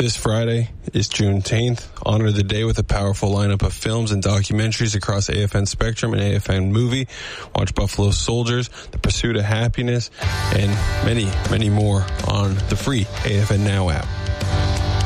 This Friday is Juneteenth. Honor the day with a powerful lineup of films and documentaries across AFN Spectrum and AFN Movie. Watch Buffalo Soldiers, The Pursuit of Happiness, and many, many more on the free AFN Now app.